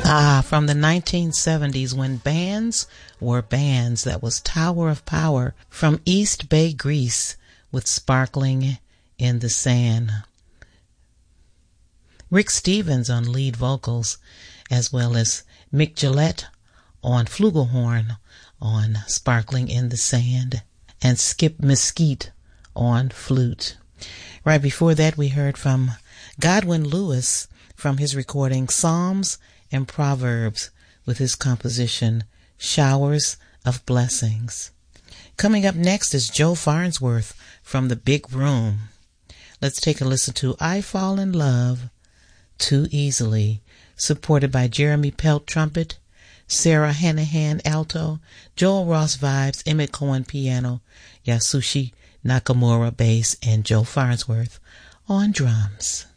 From the 1970s, when bands were bands, that was Tower of Power from East Bay, Greece, with Sparkling in the Sand. Rick Stevens on lead vocals, as well as Mick Gillette on flugelhorn on Sparkling in the Sand, and Skip Mesquite on flute. Right before that, we heard from Godwin Lewis from his recording Psalms and Proverbs with his composition Showers of Blessings. Coming up next is Joe Farnsworth from The Big Room. Let's take a listen to I Fall in Love Too Easily, supported by Jeremy Pelt trumpet, Sarah Hanahan alto, Joel Ross vibes, Emmett Cohen piano, Yasushi Nakamura bass, and Joe Farnsworth on drums.